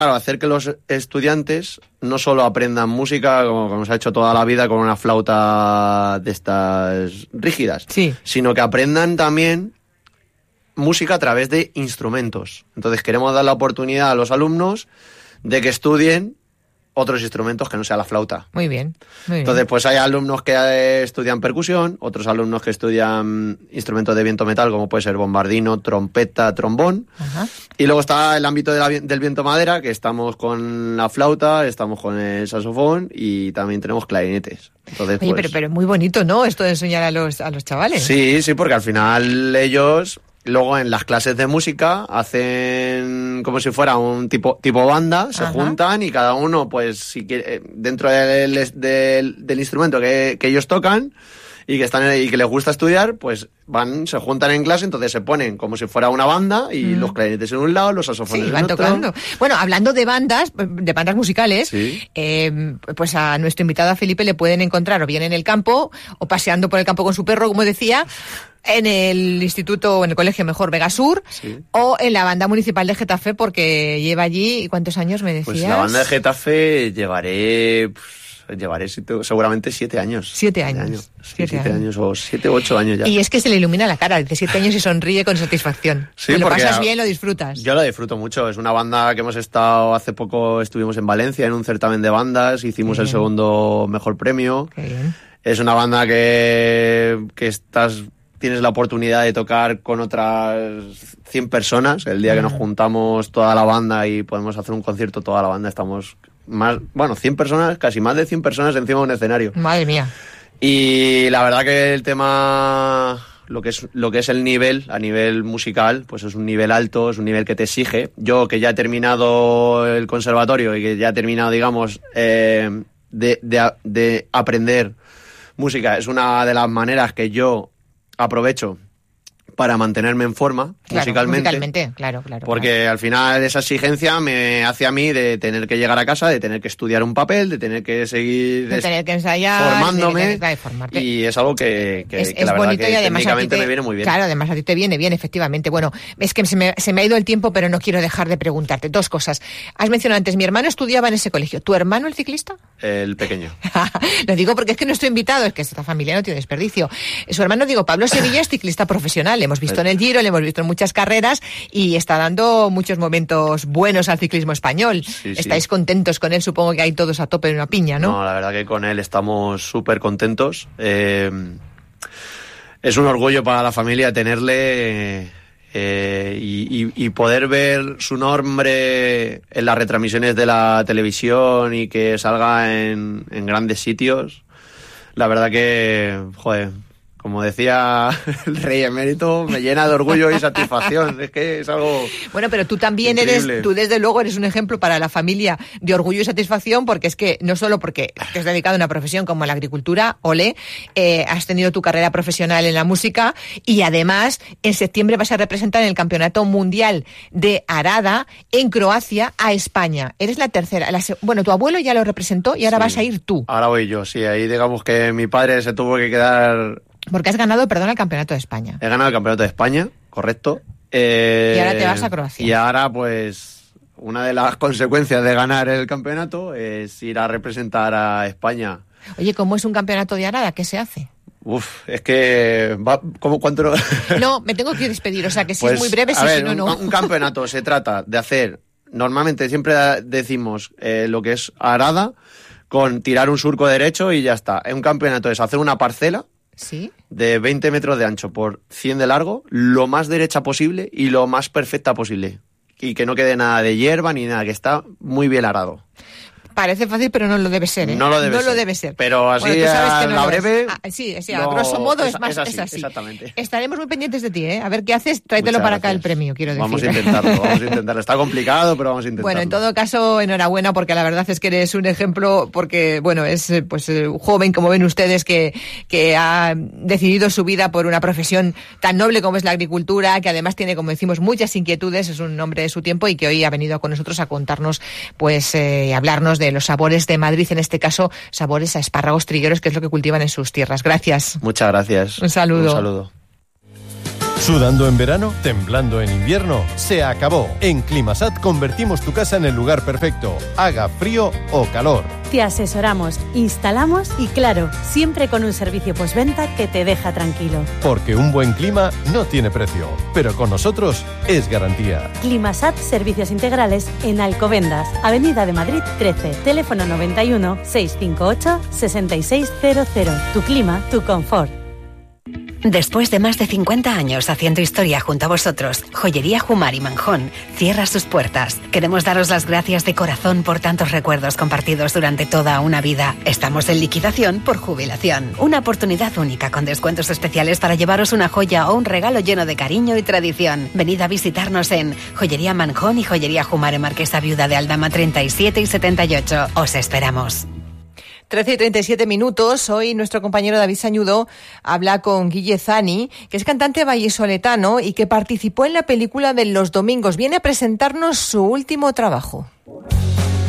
Claro, hacer que los estudiantes no solo aprendan música, como se ha hecho toda la vida con una flauta de estas rígidas, sí, sino que aprendan también música a través de instrumentos. Entonces queremos dar la oportunidad a los alumnos de que estudien otros instrumentos que no sea la flauta. Muy bien. Entonces, pues hay alumnos que estudian percusión, otros alumnos que estudian instrumentos de viento metal, como puede ser bombardino, trompeta, trombón. Ajá. Y luego está el ámbito del viento madera, que estamos con la flauta, estamos con el saxofón y también tenemos clarinetes. Entonces, Oye, pues, pero es muy bonito, ¿no? Esto de enseñar a los chavales. Sí, porque al final ellos... Luego en las clases de música hacen como si fuera un tipo banda, se Ajá. juntan y cada uno, pues, si quiere, dentro del instrumento que ellos tocan y que les gusta estudiar, pues se juntan en clase, entonces se ponen como si fuera una banda y los clarinetes en un lado, los saxofones en van otro. tocando. Bueno, hablando de bandas musicales, sí. Pues a nuestro invitado a Felipe le pueden encontrar o bien en el campo o paseando por el campo con su perro, como decía, en el instituto o en el colegio mejor Vegasur, sí, o en la banda municipal de Getafe, porque lleva allí, ¿cuántos años me decías? Pues la banda de Getafe llevaré seguramente 7 años. 7 años. 7 años o 7 u 8 años ya. Y es que se le ilumina la cara, dice 7 años y sonríe con satisfacción. Sí, lo porque pasas bien, lo disfrutas. Yo lo disfruto mucho. Es una banda que hemos estado, hace poco estuvimos en Valencia en un certamen de bandas, hicimos el segundo mejor premio. Qué bien. Es una banda que tienes la oportunidad de tocar con otras 100 personas. El día que nos juntamos toda la banda y podemos hacer un concierto toda la banda, estamos 100 personas, casi más de 100 personas encima de un escenario. Madre mía. Y la verdad que el tema, lo que es el nivel, a nivel musical, pues es un nivel alto, es un nivel que te exige. Yo, que ya he terminado el conservatorio y que ya he terminado, digamos, de aprender música, es una de las maneras que yo aprovecho para mantenerme en forma, Claro, musicalmente. Claro. Porque al final esa exigencia me hace a mí de tener que llegar a casa, de tener que estudiar un papel, de tener que seguir de tener que ensayar, formándome, de formarte. y es algo que es la verdad bonito que y además técnicamente me viene muy bien. Claro, además a ti te viene bien, efectivamente. Bueno, es que se me ha ido el tiempo, pero no quiero dejar de preguntarte 2 cosas. Has mencionado antes, mi hermano estudiaba en ese colegio. ¿Tu hermano el ciclista? El pequeño. Lo digo porque es que nuestro invitado, es que esta familia no tiene desperdicio. Su hermano, Pablo Sevilla, es ciclista profesional. Le hemos visto en el Giro, le hemos visto en muchas carreras y está dando muchos momentos buenos al ciclismo español. Sí. Estáis contentos con él, supongo que hay todos a tope de una piña, ¿no? No, la verdad que con él estamos súper contentos. Es un orgullo para la familia tenerle y poder ver su nombre en las retransmisiones de la televisión y que salga en grandes sitios. La verdad que, joder, como decía el rey emérito, me llena de orgullo y satisfacción. Es que es algo... Bueno, pero tú también increíble. tú desde luego eres un ejemplo para la familia de orgullo y satisfacción, porque es que no solo porque te has dedicado a una profesión como la agricultura, has tenido tu carrera profesional en la música y además en septiembre vas a representar en el Campeonato Mundial de Arada en Croacia a España. Eres la tercera. Bueno, tu abuelo ya lo representó y ahora vas a ir tú. Ahora voy yo, sí. Ahí digamos que mi padre se tuvo que quedar... Porque has ganado, el Campeonato de España. He ganado el Campeonato de España, correcto. Y ahora te vas a Croacia. Y ahora, pues, una de las consecuencias de ganar el campeonato es ir a representar a España. Oye, ¿cómo es un campeonato de Arada? ¿Qué se hace? Es que... ¿Cuánto no? No, me tengo que despedir, o sea que si pues, es muy breve, si no. Un campeonato se trata de hacer... Normalmente siempre decimos lo que es Arada con tirar un surco derecho y ya está. Un campeonato es hacer una parcela, ¿sí?, de 20 metros de ancho por 100 de largo, lo más derecha posible y lo más perfecta posible. Y que no quede nada de hierba ni nada, que está muy bien arado. Parece fácil, pero no lo debe ser, ¿eh? No lo debe ser. Pero así, bueno, tú sabes que no la breve... sí, a grosso modo es así. Exactamente. Estaremos muy pendientes de ti, ¿eh? A ver qué haces, tráetelo Muchas para gracias. acá el premio, quiero decir. Vamos a intentarlo. Está complicado, pero vamos a intentarlo. Bueno, en todo caso, enhorabuena, porque la verdad es que eres un ejemplo, porque, bueno, es un joven, como ven ustedes, que ha decidido su vida por una profesión tan noble como es la agricultura, que además tiene, como decimos, muchas inquietudes, es un hombre de su tiempo y que hoy ha venido con nosotros a contarnos, hablarnos de los sabores de Madrid, en este caso, sabores a espárragos trigueros, que es lo que cultivan en sus tierras. Gracias. Muchas gracias. Un saludo. Un saludo. ¿Sudando en verano? ¿Temblando en invierno? Se acabó. En Climasat convertimos tu casa en el lugar perfecto, haga frío o calor. Te asesoramos, instalamos y claro, siempre con un servicio postventa que te deja tranquilo. Porque un buen clima no tiene precio, pero con nosotros es garantía. Climasat Servicios Integrales en Alcobendas, Avenida de Madrid 13, teléfono 91 658 6600. Tu clima, tu confort. Después de más de 50 años haciendo historia junto a vosotros, Joyería Jumar y Manjón cierra sus puertas. Queremos daros las gracias de corazón por tantos recuerdos compartidos durante toda una vida. Estamos en liquidación por jubilación. Una oportunidad única con descuentos especiales para llevaros una joya o un regalo lleno de cariño y tradición. Venid a visitarnos en Joyería Manjón y Joyería Jumar en Marquesa Viuda de Aldama 37 y 78. Os esperamos. 13:37. Hoy nuestro compañero David Sañudo habla con Guille Zani, que es cantante vallisoletano y que participó en la película de Los Domingos. Viene a presentarnos su último trabajo.